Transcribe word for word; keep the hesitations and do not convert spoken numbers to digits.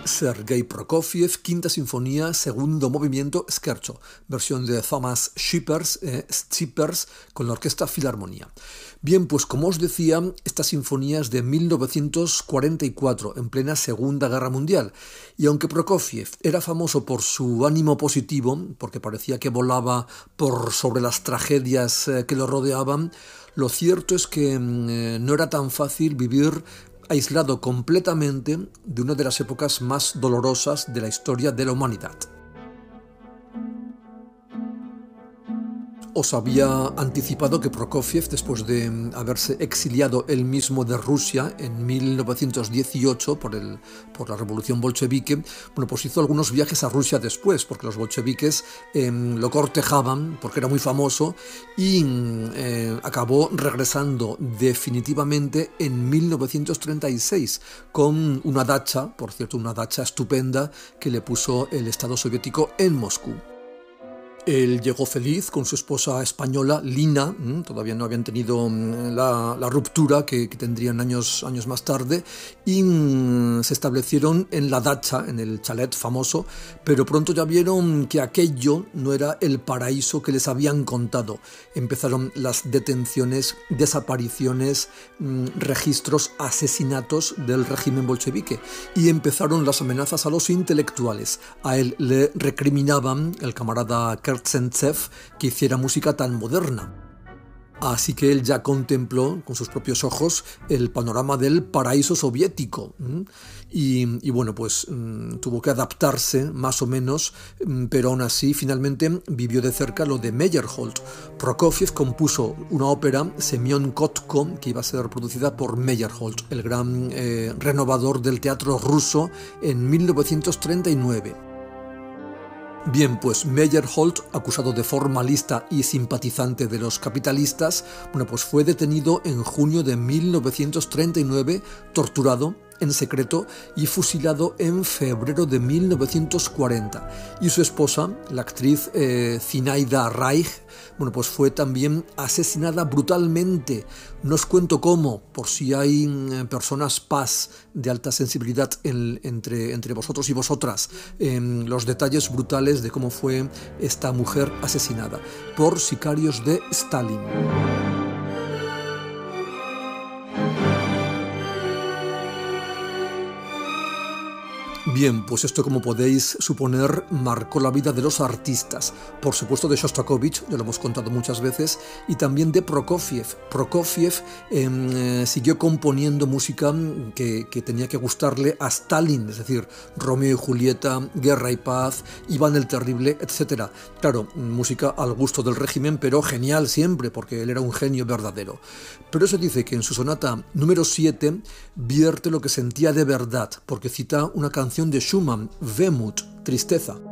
Sergei Prokofiev, Quinta Sinfonía, segundo movimiento, Scherzo, versión de Thomas Schippers, eh, Schippers con la Orquesta Filarmonía. Bien, pues como os decía, esta sinfonía es de mil novecientos cuarenta y cuatro, en plena Segunda Guerra Mundial, y aunque Prokofiev era famoso por su ánimo positivo, porque parecía que volaba por sobre las tragedias eh, que lo rodeaban, lo cierto es que eh, no era tan fácil vivir aislado completamente de una de las épocas más dolorosas de la historia de la humanidad. Os había anticipado que Prokofiev, después de haberse exiliado él mismo de Rusia en mil novecientos dieciocho por, el, por la revolución bolchevique, bueno, pues hizo algunos viajes a Rusia después, porque los bolcheviques eh, lo cortejaban, porque era muy famoso, y eh, acabó regresando definitivamente en mil novecientos treinta y seis con una dacha, por cierto, una dacha estupenda que le puso el Estado soviético en Moscú. Él llegó feliz con su esposa española, Lina, todavía no habían tenido la, la ruptura que, que tendrían años, años más tarde, y se establecieron en la dacha, en el chalet famoso, pero pronto ya vieron que aquello no era el paraíso que les habían contado. Empezaron las detenciones, desapariciones, registros, asesinatos del régimen bolchevique, y empezaron las amenazas a los intelectuales. A él le recriminaban, el camarada Kertzentsev, que hiciera música tan moderna. Así que él ya contempló con sus propios ojos el panorama del paraíso soviético. Y, y bueno, pues tuvo que adaptarse más o menos, pero aún así finalmente vivió de cerca lo de Meyerhold. Prokofiev compuso una ópera, Semyon Kotko, que iba a ser producida por Meyerhold, el gran eh, renovador del teatro ruso, en mil novecientos treinta y nueve. Bien, pues Meyerhold, acusado de formalista y simpatizante de los capitalistas, bueno, pues fue detenido en junio de mil novecientos treinta y nueve, torturado en secreto y fusilado en febrero de mil novecientos cuarenta. Y su esposa, la actriz eh, Zinaida Reich, bueno, pues fue también asesinada brutalmente. No os cuento cómo, por si hay eh, personas paz de alta sensibilidad en, entre, entre vosotros y vosotras, eh, los detalles brutales de cómo fue esta mujer asesinada por sicarios de Stalin. Bien, pues esto, como podéis suponer, marcó la vida de los artistas. Por supuesto de Shostakovich, ya lo hemos contado muchas veces, y también de Prokofiev. Prokofiev eh, siguió componiendo música que, que tenía que gustarle a Stalin, es decir, Romeo y Julieta, Guerra y Paz, Iván el Terrible, etcétera. Claro, música al gusto del régimen, pero genial siempre, porque él era un genio verdadero. Pero se dice que en su sonata número siete vierte lo que sentía de verdad, porque cita una canción de Schumann, Wehmut, tristeza.